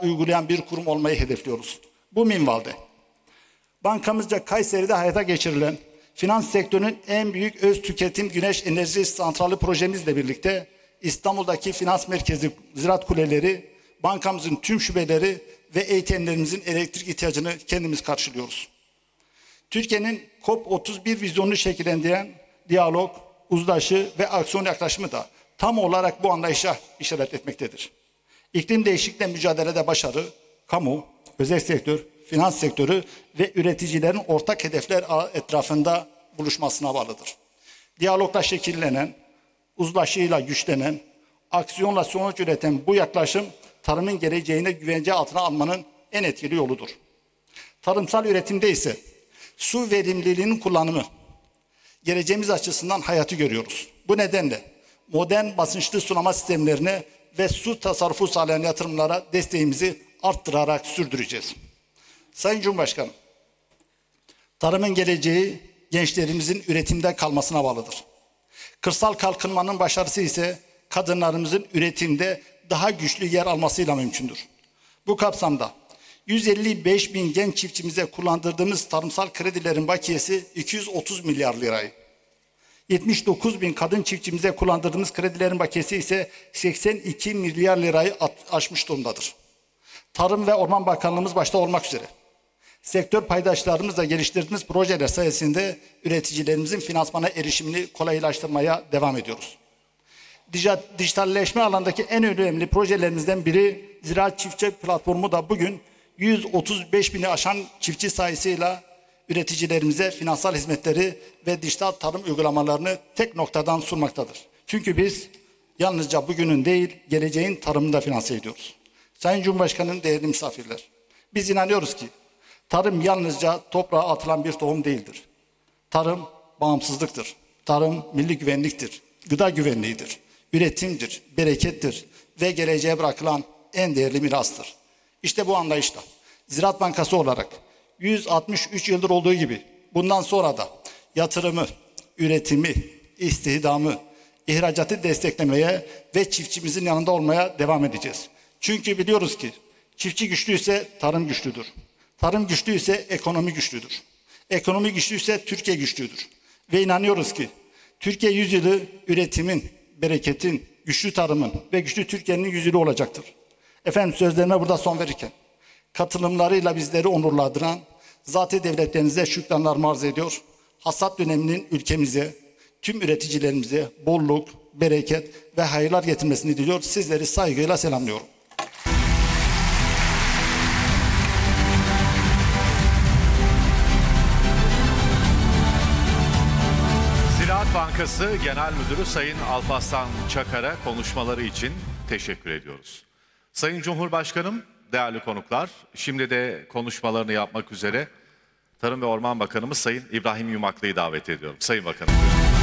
uygulayan bir kurum olmayı hedefliyoruz. Bu minvalde bankamızca Kayseri'de hayata geçirilen finans sektörünün en büyük öz tüketim güneş enerji santrali projemizle birlikte İstanbul'daki finans merkezi Ziraat Kuleleri, bankamızın tüm şubeleri ve ATM'lerimizin elektrik ihtiyacını kendimiz karşılıyoruz. Türkiye'nin COP31 vizyonunu şekillendiren diyalog, uzlaşı ve aksiyon yaklaşımı da tam olarak bu anlayışa işaret etmektedir. İklim değişikliğiyle mücadelede başarı, kamu, özel sektör, finans sektörü ve üreticilerin ortak hedefler etrafında buluşmasına bağlıdır. Diyalogla şekillenen, uzlaşıyla güçlenen, aksiyonla sonuç üreten bu yaklaşım tarımın geleceğine güvence altına almanın en etkili yoludur. Tarımsal üretimde ise su verimliliğinin kullanımı geleceğimiz açısından hayatı görüyoruz. Bu nedenle modern basınçlı sulama sistemlerine ve su tasarrufu sağlayan yatırımlara desteğimizi arttırarak sürdüreceğiz. Sayın Cumhurbaşkanım, tarımın geleceği gençlerimizin üretimde kalmasına bağlıdır. Kırsal kalkınmanın başarısı ise kadınlarımızın üretimde daha güçlü yer almasıyla mümkündür. Bu kapsamda 155 bin genç çiftçimize kullandırdığımız tarımsal kredilerin bakiyesi 230 milyar lirayı, 79 bin kadın çiftçimize kullandırdığımız kredilerin bakiyesi ise 82 milyar lirayı aşmış durumdadır. Tarım ve Orman Bakanlığımız başta olmak üzere sektör paydaşlarımızla geliştirdiğimiz projeler sayesinde üreticilerimizin finansmana erişimini kolaylaştırmaya devam ediyoruz. Dijitalleşme alandaki en önemli projelerimizden biri Ziraat Çiftçi Platformu da bugün 135 bini aşan çiftçi sayısıyla üreticilerimize finansal hizmetleri ve dijital tarım uygulamalarını tek noktadan sunmaktadır. Çünkü biz yalnızca bugünün değil, geleceğin tarımını da finanse ediyoruz. Sayın Cumhurbaşkanı'nın değerli misafirler, biz inanıyoruz ki tarım yalnızca toprağa atılan bir tohum değildir. Tarım bağımsızlıktır. Tarım milli güvenliktir. Gıda güvenliğidir. Üretimdir, berekettir ve geleceğe bırakılan en değerli mirastır. İşte bu anlayışla Ziraat Bankası olarak 163 yıldır olduğu gibi bundan sonra da yatırımı, üretimi, istihdamı, ihracatı desteklemeye ve çiftçimizin yanında olmaya devam edeceğiz. Çünkü biliyoruz ki çiftçi güçlüyse tarım güçlüdür. Tarım güçlüyse ekonomi güçlüdür. Ekonomi güçlüyse Türkiye güçlüdür. Ve inanıyoruz ki Türkiye yüzyılı üretimin, bereketin, güçlü tarımın ve güçlü Türkiye'nin yüzyılı olacaktır. Efendim sözlerime burada son verirken katılımlarıyla bizleri onurlandıran zat-ı devletlerinize şükranlarımı arz ediyor. Hasat döneminin ülkemize, tüm üreticilerimize bolluk, bereket ve hayırlar getirmesini diliyor. Sizleri saygıyla selamlıyorum. Ziraat Bankası Genel Müdürü Sayın Alparslan Çakar'a konuşmaları için teşekkür ediyoruz. Sayın Cumhurbaşkanım, değerli konuklar, şimdi de konuşmalarını yapmak üzere Tarım ve Orman Bakanımız Sayın İbrahim Yumaklı'yı davet ediyorum. Sayın Bakanım.